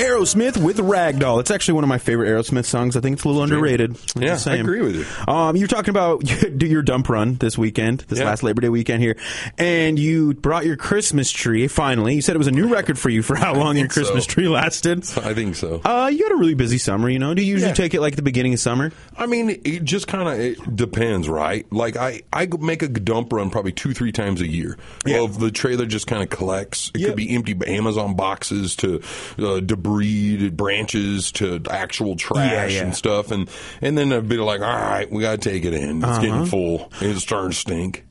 Aerosmith with Ragdoll. It's actually one of my favorite Aerosmith songs. I think it's a little underrated. Yeah, I agree with you. You're talking about your dump run this weekend, this last Labor Day weekend here, and you brought your Christmas tree, finally. You said it was a new record for you for how long your Christmas tree lasted. I think so. You had a really busy summer, you know? Do you usually take it like the beginning of summer? I mean, it just kind of depends, right? Like, I make a dump run probably 2-3 times a year. Well, the trailer just kind of collects. It could be empty Amazon boxes to debris, to branches, to actual trash and stuff. And then I'd be like, all right, we got to take it in. It's getting full. It's starting to stink.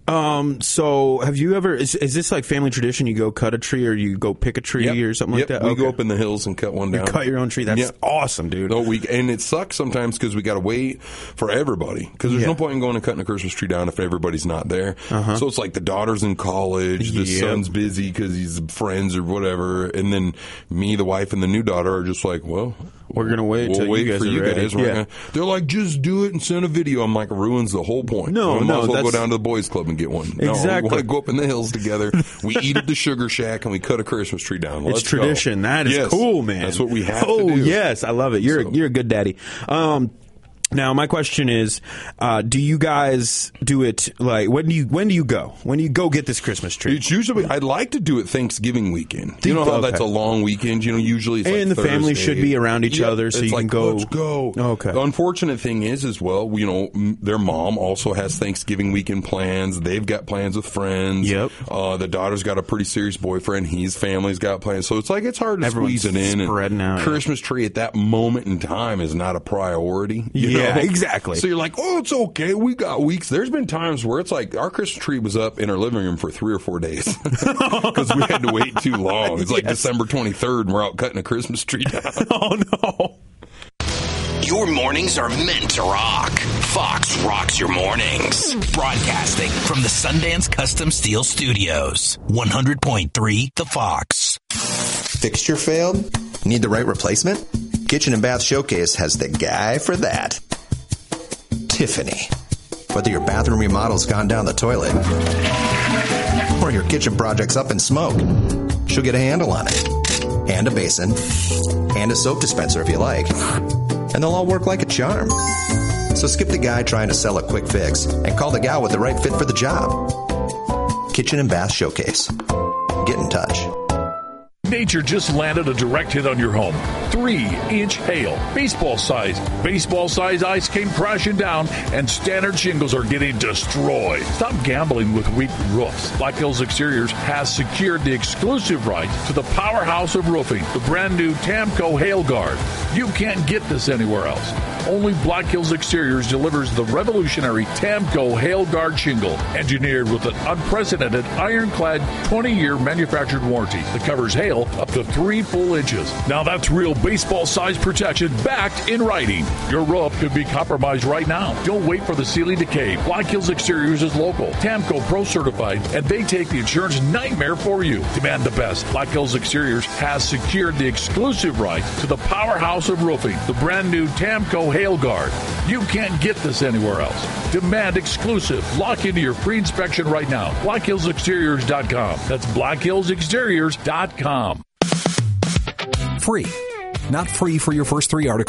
So have you ever, is this like family tradition? You go cut a tree or you go pick a tree or something like that? We go up in the hills and cut one down. You cut your own tree. That's awesome, dude. No, and it sucks sometimes because we got to wait for everybody. Because there's no point in going and cutting a Christmas tree down if everybody's not there. So it's like the daughter's in college, the son's busy because he's friends or whatever. And then me, the wife, and the new daughter are just like, well, we're going to wait we'll till wait you guys for you are ready. guys. They're like, just do it and send a video. I'm like, it ruins the whole point. No, we might as well go down to the boys club and get one. Exactly. No, we want to go up in the hills together. We eat at the Sugar Shack and we cut a Christmas tree down. It's tradition. Go. That is cool, man. That's what we have to do. Oh, yes. I love it. You're a good daddy. Now, my question is, do you guys do it, like, when do you go? When do you go get this Christmas tree? It's usually, I'd like to do it Thanksgiving weekend. You know how that's a long weekend? You know, usually it's and like the family should be around each other so you can go. Let's go. Okay. The unfortunate thing is, well, you know, their mom also has Thanksgiving weekend plans. They've got plans with friends. Yep. The daughter's got a pretty serious boyfriend. His family's got plans. So it's like, it's hard to squeeze it in. Spreading out. Christmas tree at that moment in time is not a priority. You know? Exactly. So you're like, oh, it's okay. We got weeks. There's been times where it's like our Christmas tree was up in our living room for 3 or 4 days because we had to wait too long. It's like December 23rd and we're out cutting a Christmas tree down. Oh, no. Your mornings are meant to rock. Fox rocks your mornings. Broadcasting from the Sundance Custom Steel Studios. 100.3 The Fox. Fixture failed? Need the right replacement? Kitchen and Bath Showcase has the guy for that. Tiffany. Whether your bathroom remodel's gone down the toilet or your kitchen project's up in smoke, she'll get a handle on it. And a basin. And a soap dispenser if you like. And they'll all work like a charm. So skip the guy trying to sell a quick fix and call the gal with the right fit for the job. Kitchen and Bath Showcase. Get in touch. Nature just landed a direct hit on your home. 3-inch hail, baseball size. Baseball size ice came crashing down, and standard shingles are getting destroyed. Stop gambling with weak roofs. Black Hills Exteriors has secured the exclusive right to the powerhouse of roofing, the brand new Tamco Hail Guard. You can't get this anywhere else. Only Black Hills Exteriors delivers the revolutionary Tamco Hail Guard shingle, engineered with an unprecedented ironclad 20-year manufactured warranty that covers hail up to 3 full inches. Now that's real baseball-sized protection backed in writing. Your roof could be compromised right now. Don't wait for the ceiling to cave. Black Hills Exteriors is local, Tamco Pro certified, and they take the insurance nightmare for you. Demand the best. Black Hills Exteriors has secured the exclusive right to the powerhouse of roofing, the brand new Tamco Hail Guard. You can't get this anywhere else. Demand exclusive. Lock into your free inspection right now. BlackHillsExteriors.com. That's BlackHillsExteriors.com. Free. Not free for your first 3 articles.